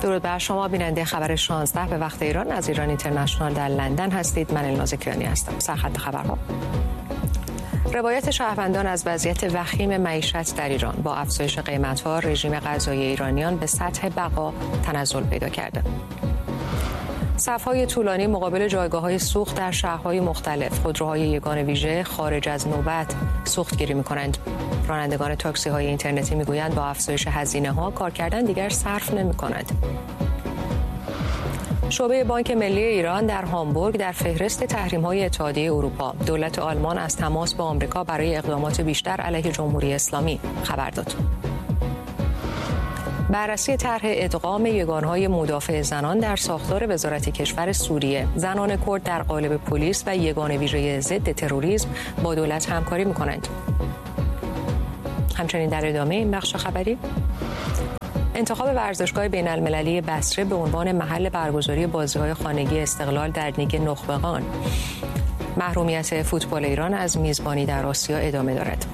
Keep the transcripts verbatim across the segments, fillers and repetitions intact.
درود بر شما بیننده خبر شانزده به وقت ایران از ایران اینترنشنال در لندن هستید. من الناز کیانی هستم. سرخط خبرها. روایت شهروندان از وضعیت وخیم معیشت در ایران با افزایش قیمت‌ها، رژیم غذایی ایرانیان به سطح بقا تنزل پیدا کرده. صف‌های طولانی مقابل جایگاه‌های سوخت در شهرهای مختلف، خودروهای یگان ویژه خارج از نوبت سوختگیری می‌کنند. رانندگان تاکسی‌های اینترنتی می‌گویند با افزایش هزینه‌ها کار کردن دیگر صرف نمی‌کند. شعبه بانک ملی ایران در هامبورگ در فهرست تحریم‌های اتحادیه اروپا، دولت آلمان از تماس با آمریکا برای اقدامات بیشتر علیه جمهوری اسلامی خبر داد. بررسی طرح ادغام یگانهای مدافع زنان در ساختار وزارت کشور سوریه، زنان کرد در قالب پلیس و یگان ویژه ضد تروریسم با دولت همکاری می‌کنند. همچنین در ادامه این بخش خبری، انتخاب ورزشگاه بین المللی بصره به عنوان محل برگزاری بازی‌های خانگی استقلال در لیگ نخبگان. محرومیت فوتبال ایران از میزبانی در آسیا ادامه دارد.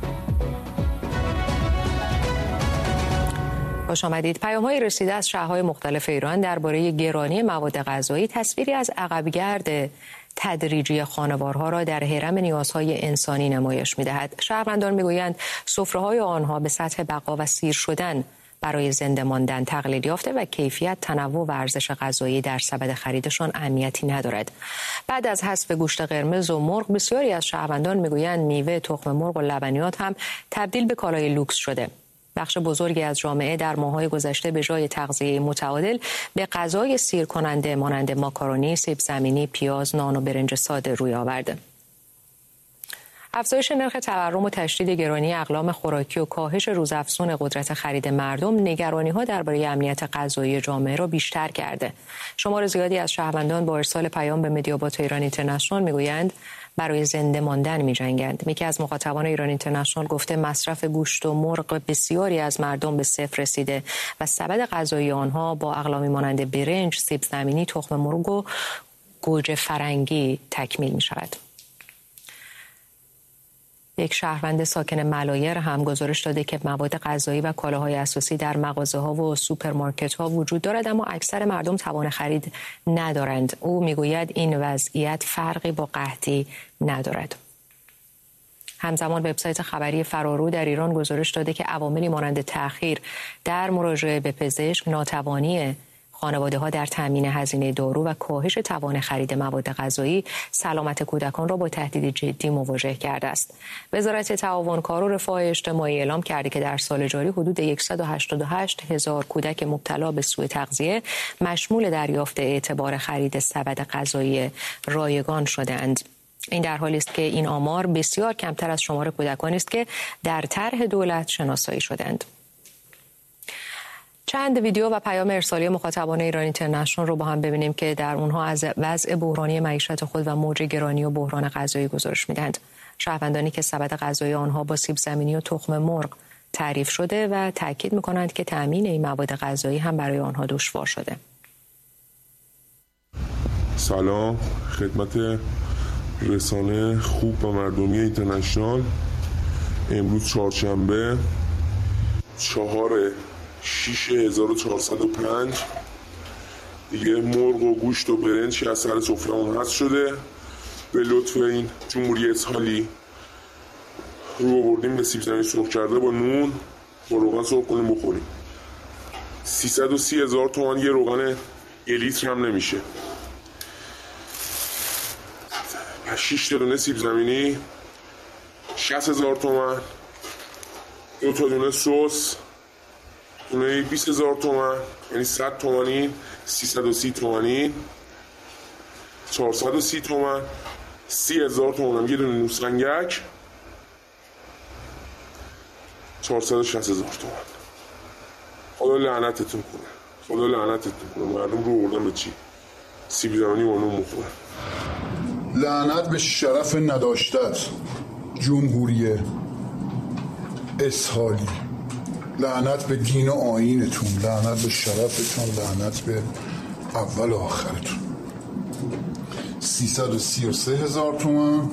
خوش آمدید. پیام‌های رسیده از شهرهای مختلف ایران درباره گرانی مواد غذایی تصویری از عقب‌گرد تدریجی خانوارها را در هرم نیازهای انسانی نمایش می‌دهد. شهروندان می‌گویند سفره‌های آنها به سطح بقا و سیر شدن برای زنده ماندن تقلیل یافته و کیفیت، تنوع و ارزش غذایی در سبد خریدشان اهمیتی ندارد. بعد از حذف گوشت قرمز و مرغ، بسیاری از شهروندان می‌گویند میوه، تخم مرغ و لبنیات هم تبدیل به کالای لوکس شده. بخش بزرگی از جامعه در ماه‌های گذشته به جای تغذیه متعادل به غذای سیر کننده مانند ماکارونی، سیب زمینی، پیاز، نان و برنج ساده روی آورده. افزایش نرخ تورم و تشدید گرانی اقلام خوراکی و کاهش روزافزون قدرت خرید مردم نگرانی‌ها درباره امنیت غذایی جامعه را بیشتر کرده. شمار زیادی از شهروندان با ارسال پیام به مدیابات ایران اینترنشنال میگویند برای زنده ماندن می‌جنگند. یکی از مخاطبان ایران اینترنشنال گفته مصرف گوشت و مرغ بسیاری از مردم به صفر رسیده و سبد غذایی آنها با اقلامی مانند برنج، سیب زمینی، تخم مرغ و گوجه فرنگی تکمیل می‌شود. یک شهروند ساکن ملایر هم گزارش داده که مواد غذایی و کالاهای اساسی در مغازه‌ها و سوپرمارکت‌ها وجود دارد اما اکثر مردم توان خرید ندارند. او میگوید این وضعیت فرقی با قحطی ندارد. همزمان وبسایت خبری فرارو در ایران گزارش داده که عواملی مانند تأخیر در مراجعه به پزشک، ناتوانی خانواده‌ها در تامین هزینه دارو و کاهش توان خرید مواد غذایی سلامت کودکان را با تهدید جدی مواجه کرده است. وزارت تعاون کار و رفاه اجتماعی اعلام کرده که در سال جاری حدود صد و هشتاد و هشت هزار کودک مبتلا به سوء تغذیه مشمول دریافت اعتبار خرید سبد غذایی رایگان شدند. این در حالی است که این آمار بسیار کمتر از شمار کودکانی است که در طرح دولت شناسایی شدند. چند ویدیو و پیام ارسالی مخاطبان ایران اینترنشنال رو با هم ببینیم که در اونها از وضع بحرانی معیشت خود و موج گرانی و بحران غذایی گزارش میدهند. شهروندانی که سبد غذایی آنها با سیب زمینی و تخم مرغ تعریف شده و تاکید میکنند که تامین این مواد غذایی هم برای آنها دشوار شده. سلام خدمت رسانه خوب و مردمی اینترنشنال. امروز چهارشنبه چهار شش هزار و چهارصد و پنج دیگه مرغ و گوشت و برنج که از سر سفره‌مون حذف شده. به لطف این جمهوری اسحالی رو آوردیم به سیب زمینی سرخ کرده با نون با روغن سرخ کنیم بخوریم. سیصد و سی هزار تومان یه روغن یه لیتر هم نمیشه. شش تا دونه سیب زمینی شصت هزار تومان. دو تا دونه سس دونه بیست هزار تومان، یعنی صد تومانی، سیصد و سی تومانی، چهارصد و سی تومان، سی هزار تومان هم یه دونه نوسرنگک، چهارصد و شصت هزار تومان. خدا لعنتتون کنه، خدا لعنتتون کنه. مردم رو بردن به چی؟ سیب زمینی با نون مخوره. لعنت به شرف نداشتت جمهوری اسحالی، لعنت به دین و آیینتون، لعنت به شرفتون، لعنت به اول و آخرتون. سیصد و سی و سه هزار تومان،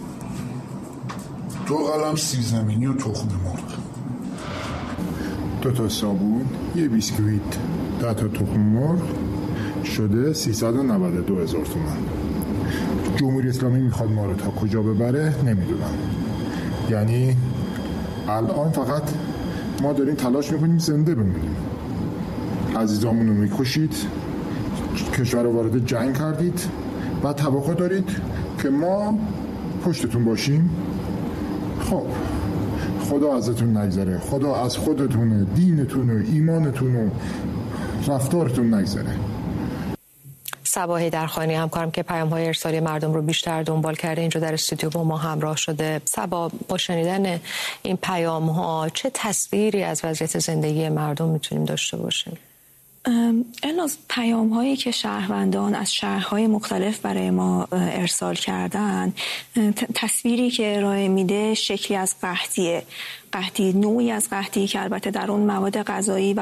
دو قلم سیب زمینی و تخم مرغ، دو تا صابون، یه بیسکویت، ده تا تخم مرغ شده سیصد و نود و دو هزار تومان. جمهوری اسلامی میخواد ما رو تا کجا ببره نمیدونم. یعنی الان فقط ما داریم تلاش میکنیم زنده بمونیم. عزیزامون رو میکشید، کشور رو وارد جنگ کردید و توقع دارید که ما پشتتون باشیم. خب خدا ازتون نگذره، خدا از خودتون، دینتون و ایمانتون و رفتارتون نگذره. صبا حیدرخانی همکارم که پیام‌های ارسالی مردم رو بیشتر دنبال کرده اینجا در استودیو با ما همراه شده. صبا، با شنیدن این پیام‌ها چه تصویری از وضعیت زندگی مردم میتونیم داشته باشیم؟ الناز، پیام هایی که شهروندان از شهرهای مختلف برای ما ارسال کردن، تصویری که ارائه میده شکلی از قحطیه، قحطی نوعی از قحطی که البته در اون مواد غذایی و